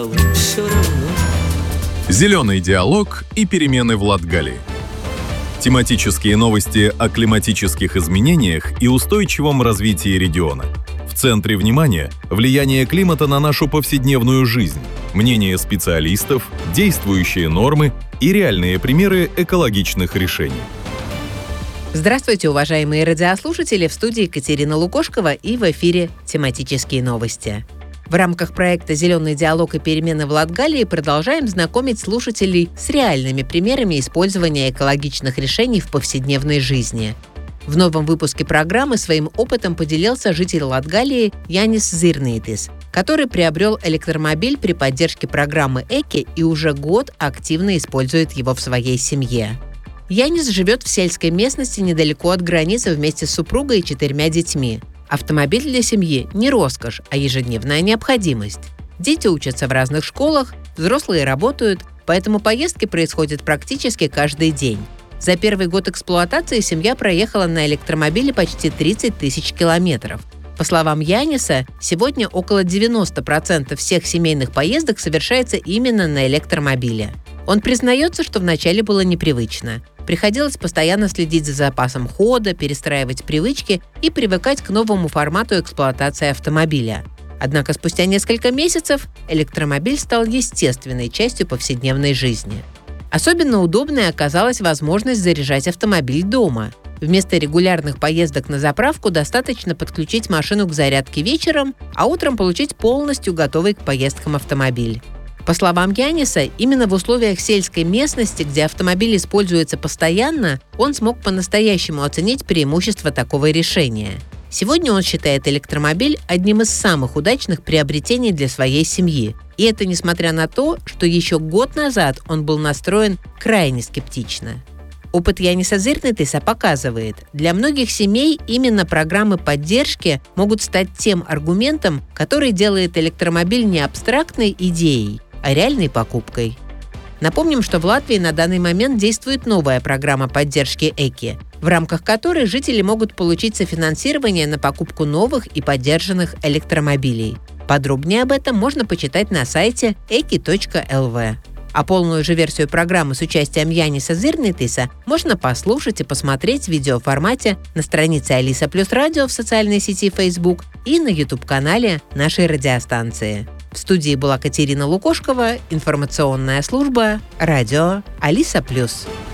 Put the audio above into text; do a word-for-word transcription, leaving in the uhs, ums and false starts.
Все равно. Зеленый диалог и перемены в Латгалии. Тематические новости о климатических изменениях и устойчивом развитии региона. В центре внимания влияние климата на нашу повседневную жизнь, мнения специалистов, действующие нормы и реальные примеры экологичных решений. Здравствуйте, уважаемые радиослушатели! В студии Екатерина Лукошкова и в эфире тематические новости. В рамках проекта «Зеленый диалог и перемены в Латгалии» продолжаем знакомить слушателей с реальными примерами использования экологичных решений в повседневной жизни. В новом выпуске программы своим опытом поделился житель Латгалии Янис Зирнейтис, который приобрел электромобиль при поддержке программы «Эки» и уже год активно использует его в своей семье. Янис живет в сельской местности недалеко от границы вместе с супругой и четырьмя детьми. Автомобиль для семьи не роскошь, а ежедневная необходимость. Дети учатся в разных школах, взрослые работают, поэтому поездки происходят практически каждый день. За первый год эксплуатации семья проехала на электромобиле почти тридцать тысяч километров. По словам Яниса, сегодня около девяносто процентов всех семейных поездок совершается именно на электромобиле. Он признается, что вначале было непривычно. Приходилось постоянно следить за запасом хода, перестраивать привычки и привыкать к новому формату эксплуатации автомобиля. Однако спустя несколько месяцев электромобиль стал естественной частью повседневной жизни. Особенно удобной оказалась возможность заряжать автомобиль дома. Вместо регулярных поездок на заправку достаточно подключить машину к зарядке вечером, а утром получить полностью готовый к поездкам автомобиль. По словам Яниса, именно в условиях сельской местности, где автомобиль используется постоянно, он смог по-настоящему оценить преимущества такого решения. Сегодня он считает электромобиль одним из самых удачных приобретений для своей семьи. И это несмотря на то, что еще год назад он был настроен крайне скептично. Опыт Яниса Зирнейтиса показывает, для многих семей именно программы поддержки могут стать тем аргументом, который делает электромобиль не абстрактной идеей, а реальной покупкой. Напомним, что в Латвии на данный момент действует новая программа поддержки Эки, в рамках которой жители могут получить софинансирование на покупку новых и поддержанных электромобилей. Подробнее об этом можно почитать на сайте эки точка эл ви. А полную же версию программы с участием Яниса Зирнейтиса можно послушать и посмотреть в видеоформате на странице Алиса Плюс Радио в социальной сети Facebook и на YouTube-канале нашей радиостанции. В студии была Екатерина Лукошкова, информационная служба «Радио Алиса Плюс».